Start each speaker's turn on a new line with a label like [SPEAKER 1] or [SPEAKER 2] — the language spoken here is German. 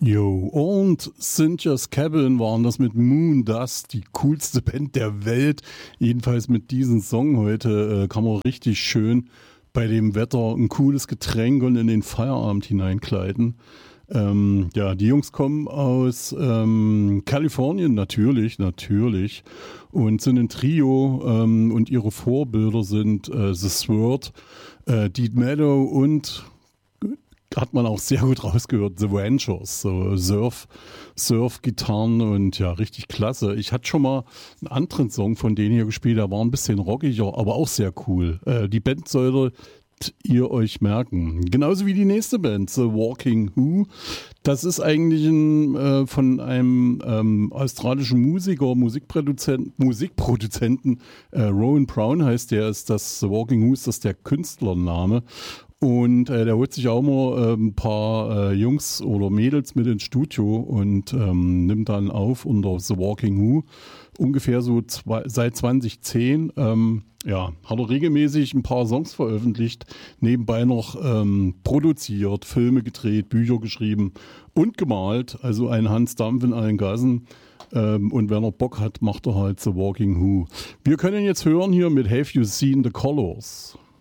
[SPEAKER 1] Jo, und Cynthia's Cabin waren das mit Moon Dust, die coolste Band der Welt. Jedenfalls mit diesem Song heute kann man richtig schön bei dem Wetter ein cooles Getränk und in den Feierabend hineinkleiden. Ja, die Jungs kommen aus Kalifornien, natürlich, und sind ein Trio und ihre Vorbilder sind The Sword, Dead Meadow und hat man auch sehr gut rausgehört, The Ranchers, so Surf-Gitarren und ja, richtig klasse. Ich hatte schon mal einen anderen Song von denen hier gespielt, der war ein bisschen rockiger, aber auch sehr cool. Die Band solltet ihr euch merken. Genauso wie die nächste Band, The Walking Who. Das ist eigentlich von einem australischen Musikproduzenten, Rowan Brown heißt der, ist das The Walking Who, ist das der Künstlername. Und der holt sich auch mal ein paar Jungs oder Mädels mit ins Studio und nimmt dann auf unter The Walking Who. Ungefähr so seit 2010 ja, hat er regelmäßig ein paar Songs veröffentlicht, nebenbei noch produziert, Filme gedreht, Bücher geschrieben und gemalt. Also ein Hans Dampf in allen Gassen. Und wenn er Bock hat, macht er halt The Walking Who. Wir können jetzt hören hier mit Have You Seen the Colors?